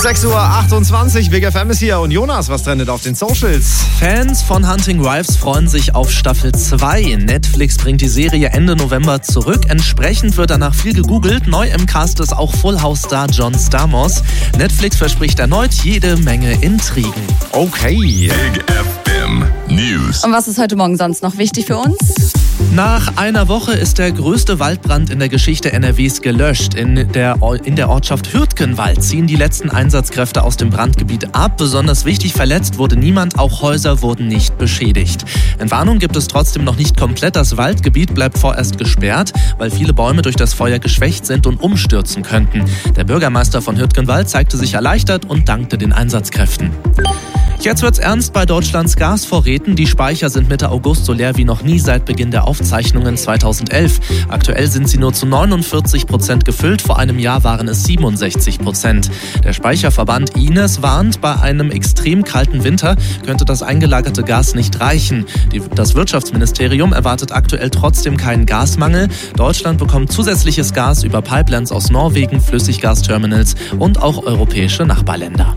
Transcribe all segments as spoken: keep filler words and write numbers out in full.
sechs Uhr achtundzwanzig, Big F M ist hier und Jonas, was trendet auf den Socials? Fans von Hunting Wives freuen sich auf Staffel zwei. Netflix bringt die Serie Ende November zurück. Entsprechend wird danach viel gegoogelt. Neu im Cast ist auch Full House-Star John Stamos. Netflix verspricht erneut jede Menge Intrigen. Okay. Big F M News. Und was ist heute Morgen sonst noch wichtig für uns? Nach einer Woche ist der größte Waldbrand in der Geschichte N R Ws gelöscht. In der, in der Ortschaft Hürtgenwald ziehen die letzten Einsatzkräfte aus dem Brandgebiet ab. Besonders wichtig, verletzt wurde niemand, auch Häuser wurden nicht beschädigt. Entwarnung gibt es trotzdem noch nicht komplett. Das Waldgebiet bleibt vorerst gesperrt, weil viele Bäume durch das Feuer geschwächt sind und umstürzen könnten. Der Bürgermeister von Hürtgenwald zeigte sich erleichtert und dankte den Einsatzkräften. Jetzt wird's ernst bei Deutschlands Gasvorräten. Die Speicher sind Mitte August so leer wie noch nie seit Beginn der Aufzeichnungen zweitausendelf. Aktuell sind sie nur zu neunundvierzig Prozent gefüllt. Vor einem Jahr waren es siebenundsechzig Prozent. Der Speicherverband I N E S warnt, bei einem extrem kalten Winter könnte das eingelagerte Gas nicht reichen. Die, das Wirtschaftsministerium erwartet aktuell trotzdem keinen Gasmangel. Deutschland bekommt zusätzliches Gas über Pipelines aus Norwegen, Flüssiggasterminals und auch europäische Nachbarländer.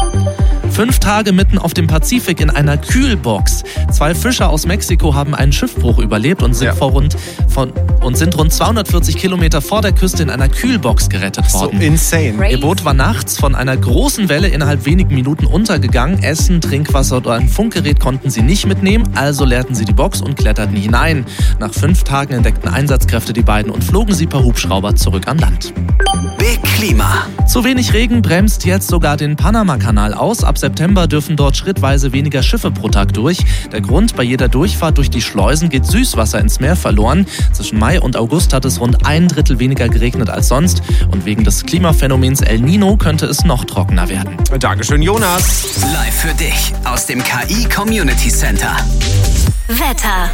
Fünf Tage mitten auf dem Pazifik in einer Kühlbox. Zwei Fischer aus Mexiko haben einen Schiffbruch überlebt und sind, ja. vor rund, von, und sind rund zweihundertvierzig Kilometer vor der Küste in einer Kühlbox gerettet worden. So insane. Ihr Boot war nachts von einer großen Welle innerhalb wenigen Minuten untergegangen. Essen, Trinkwasser oder ein Funkgerät konnten sie nicht mitnehmen, also leerten sie die Box und kletterten hinein. Nach fünf Tagen entdeckten Einsatzkräfte die beiden und flogen sie per Hubschrauber zurück an Land. Big Klima. Zu wenig Regen bremst jetzt sogar den Panama-Kanal aus. Ab September dürfen dort schrittweise weniger Schiffe pro Tag durch. Der Grund: bei jeder Durchfahrt durch die Schleusen geht Süßwasser ins Meer verloren. Zwischen Mai und August hat es rund ein Drittel weniger geregnet als sonst. Und wegen des Klimaphänomens El Nino könnte es noch trockener werden. Dankeschön, Jonas. Live für dich aus dem K I Community Center. Wetter.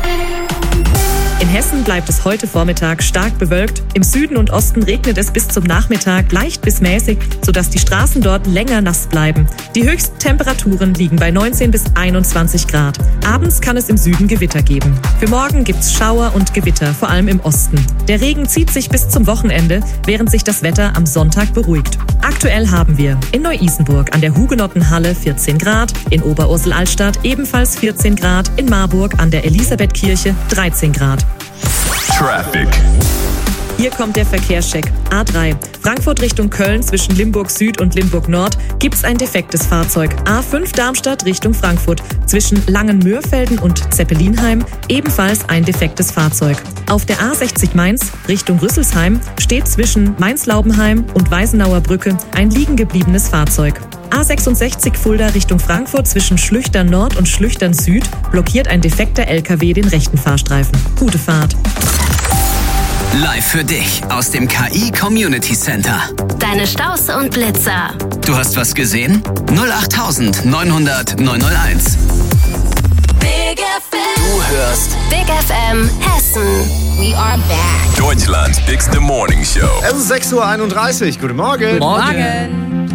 In Hessen bleibt es heute Vormittag stark bewölkt. Im Süden und Osten regnet es bis zum Nachmittag leicht bis mäßig, sodass die Straßen dort länger nass bleiben. Die höchsten Temperaturen liegen bei neunzehn bis einundzwanzig Grad. Abends kann es im Süden Gewitter geben. Für morgen gibt's Schauer und Gewitter, vor allem im Osten. Der Regen zieht sich bis zum Wochenende, während sich das Wetter am Sonntag beruhigt. Aktuell haben wir in Neu-Isenburg an der Hugenottenhalle vierzehn Grad, in Oberursel-Altstadt ebenfalls vierzehn Grad, in Marburg an der Elisabethkirche dreizehn Grad. Traffic. Hier kommt der Verkehrscheck. A drei. Frankfurt Richtung Köln zwischen Limburg Süd und Limburg Nord gibt's ein defektes Fahrzeug. A fünf Darmstadt Richtung Frankfurt zwischen Langenmöhrfelden und Zeppelinheim ebenfalls ein defektes Fahrzeug. Auf der A sechzig Mainz Richtung Rüsselsheim steht zwischen Mainz-Laubenheim und Weißenauer Brücke ein liegen gebliebenes Fahrzeug. A sechsundsechzig Fulda Richtung Frankfurt zwischen Schlüchtern Nord und Schlüchtern Süd blockiert ein defekter L K W den rechten Fahrstreifen. Gute Fahrt. Live für dich aus dem K I Community Center. Deine Staus und Blitzer. Du hast was gesehen? null acht neunhundert neunhunderteins. Big F M. Du hörst Big F M Hessen. We are back. Deutschlands Bigste Morning Show. Es ist sechs Uhr einunddreißig. Guten Morgen. Morgen.